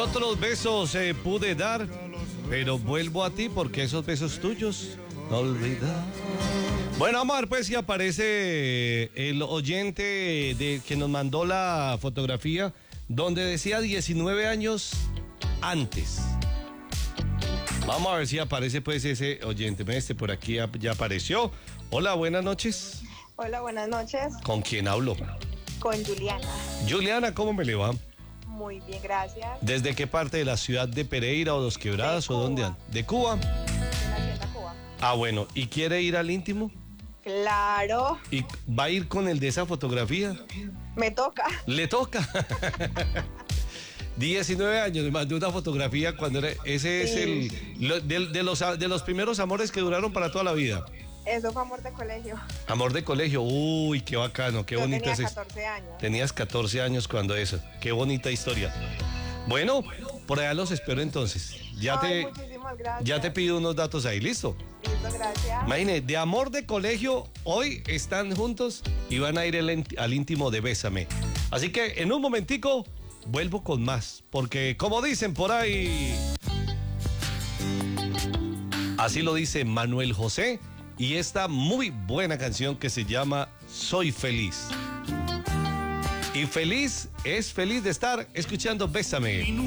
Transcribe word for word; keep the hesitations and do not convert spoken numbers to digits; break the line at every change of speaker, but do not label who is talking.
otros besos eh, pude dar, pero vuelvo a ti porque esos besos tuyos no olvidar. Bueno, vamos a ver pues si aparece el oyente de, que nos mandó la fotografía donde decía diecinueve años antes. Vamos a ver si aparece pues ese oyente. Este por aquí ya, ya apareció. Hola, buenas noches.
Hola, buenas noches.
¿Con quién hablo?
Con Juliana.
Juliana, ¿cómo me le va?
Muy bien, gracias.
¿Desde qué parte de la ciudad de Pereira o Dos Quebradas o dónde anda? ¿De Cuba?
De la Hacienda Cuba.
Ah, bueno. ¿Y quiere ir al íntimo?
Claro.
¿Y va a ir con el de esa fotografía?
Me toca.
¿Le toca? diecinueve años, me mandó una fotografía cuando era, ese
Sí.
es el lo, de, de los de los primeros amores que duraron para toda la vida.
Eso fue amor de colegio.
Amor de colegio, uy, qué bacano, qué
Yo
bonita
tenía
es.
catorce años.
Tenías catorce años cuando eso, qué bonita historia. Bueno, por allá los espero entonces. Ya
Ay,
te
muchísimas gracias.
ya te pido unos datos ahí, ¿listo?
Listo, gracias.
Imagine, de amor de colegio, hoy están juntos y van a ir el, al íntimo de Bésame. Así que en un momentico vuelvo con más, porque como dicen por ahí, así lo dice Manuel José y esta muy buena canción que se llama Soy Feliz. Y feliz es feliz de estar escuchando Bésame.